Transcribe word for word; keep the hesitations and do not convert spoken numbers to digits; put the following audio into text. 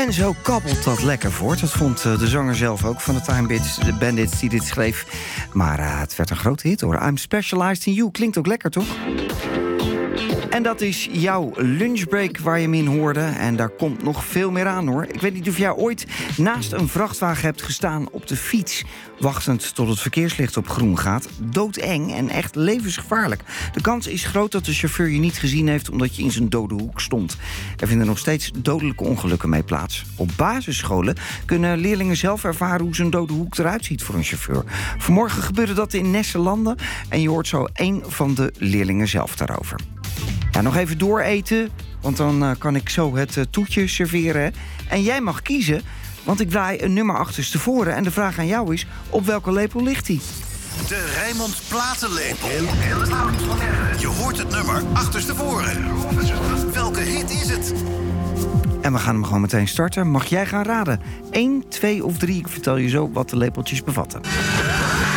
En zo kabbelt dat lekker voort. Dat vond uh, de zanger zelf ook van de Time Bandits die dit schreef. Maar uh, het werd een grote hit hoor. I'm Specialized in You. Klinkt ook lekker, toch? En dat is jouw lunchbreak waar je hem in hoorde. En daar komt nog veel meer aan, hoor. Ik weet niet of jij ooit naast een vrachtwagen hebt gestaan op de fiets, wachtend tot het verkeerslicht op groen gaat. Doodeng en echt levensgevaarlijk. De kans is groot dat de chauffeur je niet gezien heeft omdat je in zijn dode hoek stond. Er vinden nog steeds dodelijke ongelukken mee plaats. Op basisscholen kunnen leerlingen zelf ervaren hoe zo'n dode hoek eruit ziet voor een chauffeur. Vanmorgen gebeurde dat in Nesselanden en je hoort zo één van de leerlingen zelf daarover. Ja, nog even dooreten, want dan uh, kan ik zo het uh, toetje serveren. En jij mag kiezen, want ik draai een nummer achterstevoren. En de vraag aan jou is, op welke lepel ligt die? De Rijnmond platenlepel. Je hoort het nummer achterstevoren. Welke hit is het? En we gaan hem gewoon meteen starten. Mag jij gaan raden? Eén, twee of drie, ik vertel je zo wat de lepeltjes bevatten.